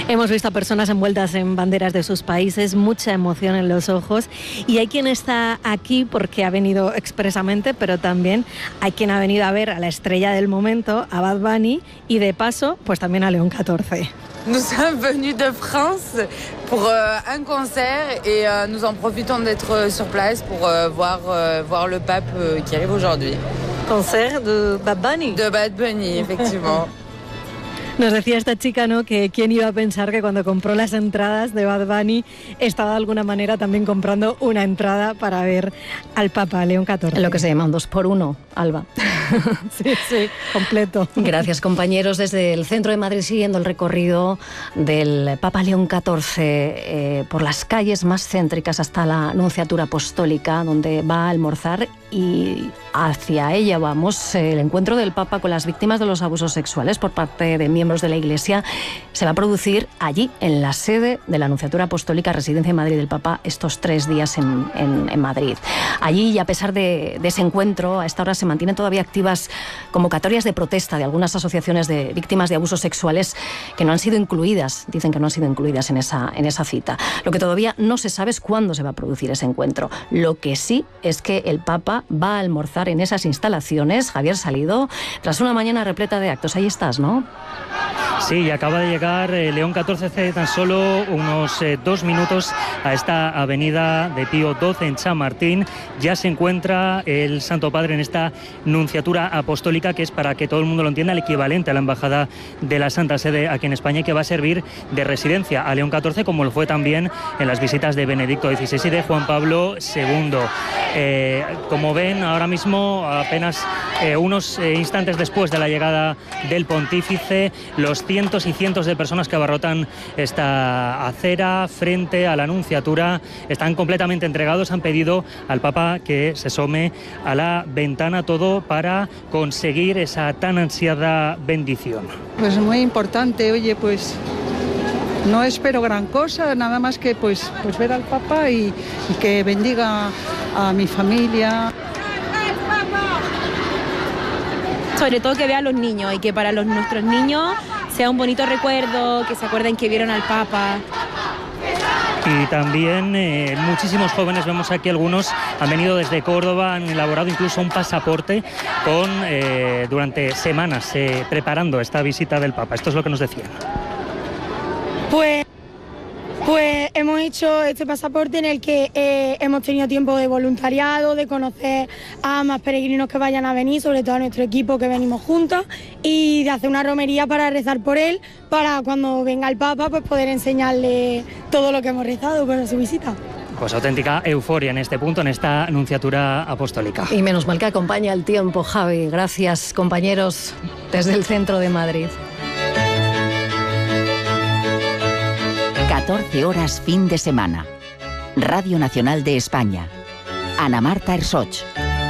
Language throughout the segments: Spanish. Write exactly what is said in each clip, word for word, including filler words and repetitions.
Hemos visto a personas envueltas en banderas de sus países, mucha emoción en los ojos, y hay quien está aquí porque ha venido expresamente, pero también hay quien ha venido a ver a la estrella del momento, a Bad Bunny, y de paso, pues también a León catorce. Nous sommes venus de France pour euh, un concert et euh, nous en profitons d'être sur place pour euh, voir, euh, voir le pape euh, qui arrive aujourd'hui. Concert de Bad Bunny. De Bad Bunny, effectivement. Nos decía esta chica, ¿no?, que quién iba a pensar que cuando compró las entradas de Bad Bunny estaba de alguna manera también comprando una entrada para ver al Papa León catorce. Lo que se llama un dos por uno, Alba. Sí, sí, completo. Gracias, compañeros. Desde el centro de Madrid, siguiendo el recorrido del Papa León catorce eh, por las calles más céntricas hasta la Nunciatura Apostólica, donde va a almorzar, y hacia ella vamos. El encuentro del Papa con las víctimas de los abusos sexuales por parte de miembros de la Iglesia se va a producir allí, en la sede de la Nunciatura Apostólica, residencia en Madrid del Papa, estos tres días en, en, en Madrid. Allí, y a pesar de, de ese encuentro, a esta hora se mantienen todavía activas convocatorias de protesta de algunas asociaciones de víctimas de abusos sexuales que no han sido incluidas, dicen que no han sido incluidas en esa, en esa cita. Lo que todavía no se sabe es cuándo se va a producir ese encuentro. Lo que sí es que el Papa va a almorzar en esas instalaciones. Javier Salido, tras una mañana repleta de actos. Ahí estás, ¿no? Sí, y acaba de llegar eh, León catorce hace tan solo unos eh, dos minutos a esta avenida de Pío doce en Chamartín. Ya se encuentra el Santo Padre en esta Nunciatura Apostólica, que es, para que todo el mundo lo entienda, el equivalente a la Embajada de la Santa Sede aquí en España, y que va a servir de residencia a León catorce, como lo fue también en las visitas de Benedicto dieciséis y de Juan Pablo segundo. Eh, como ven, ahora mismo, apenas eh, unos eh, instantes después de la llegada del pontífice, los cientos y cientos de personas que abarrotan esta acera frente a la Nunciatura están completamente entregados. Han pedido al Papa que se asome a la ventana, todo para conseguir esa tan ansiada bendición. Pues muy importante, oye, pues no espero gran cosa, nada más que pues, pues ver al Papa y, y que bendiga a mi familia. Sobre todo que vea a los niños y que para los, nuestros niños sea un bonito recuerdo, que se acuerden que vieron al Papa. Y también eh, muchísimos jóvenes, vemos aquí algunos, han venido desde Córdoba, han elaborado incluso un pasaporte con eh, durante semanas eh, preparando esta visita del Papa. Esto es lo que nos decían. Pues, pues hemos hecho este pasaporte en el que eh, hemos tenido tiempo de voluntariado, de conocer a más peregrinos que vayan a venir, sobre todo a nuestro equipo que venimos juntos, y de hacer una romería para rezar por él, para cuando venga el Papa pues poder enseñarle todo lo que hemos rezado para su visita. Pues auténtica euforia en este punto, en esta Nunciatura Apostólica. Y menos mal que acompaña el tiempo, Javi. Gracias, compañeros, desde el centro de Madrid. catorce horas fin de semana. Radio Nacional de España. Ana Marta Ersoch.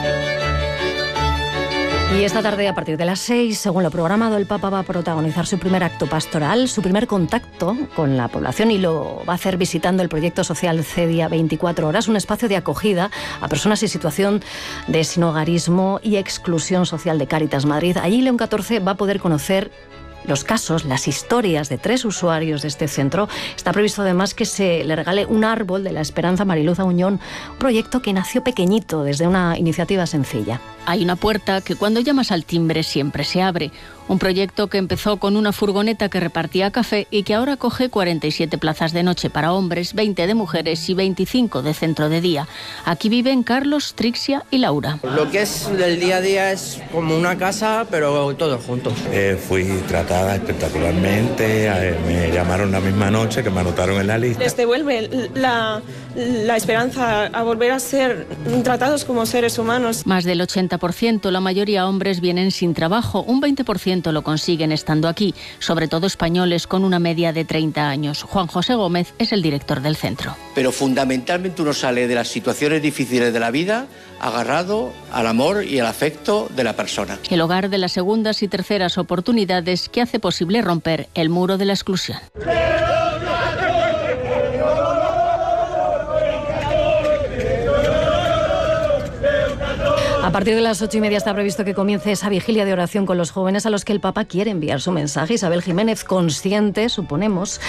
Y esta tarde, a partir de las seis, según lo programado, el Papa va a protagonizar su primer acto pastoral, su primer contacto con la población, y lo va a hacer visitando el proyecto social Cedia veinticuatro horas, un espacio de acogida a personas en situación de sinhogarismo y exclusión social de Cáritas Madrid. Allí León catorce va a poder conocer los casos, las historias de tres usuarios de este centro. Está previsto además que se le regale un árbol de la Esperanza Mariluz Auñón, un proyecto que nació pequeñito desde una iniciativa sencilla. Hay una puerta que cuando llamas al timbre siempre se abre. Un proyecto que empezó con una furgoneta que repartía café y que ahora coge cuarenta y siete plazas de noche para hombres, veinte de mujeres y veinticinco de centro de día. Aquí viven Carlos, Trixia y Laura. Lo que es el día a día es como una casa, pero todos juntos. Eh, fui tratada espectacularmente, eh, me llamaron la misma noche que me anotaron en la lista. Les devuelve la, la esperanza a volver a ser tratados como seres humanos. Más del ochenta por ciento, la mayoría hombres, vienen sin trabajo. Un veinte por ciento lo consiguen estando aquí, sobre todo españoles con una media de treinta años. Juan José Gómez es el director del centro. Pero fundamentalmente uno sale de las situaciones difíciles de la vida agarrado al amor y al afecto de la persona. El hogar de las segundas y terceras oportunidades que hace posible romper el muro de la exclusión. A partir de las ocho y media está previsto que comience esa vigilia de oración con los jóvenes a los que el Papa quiere enviar su mensaje. Isabel Jiménez, consciente, suponemos,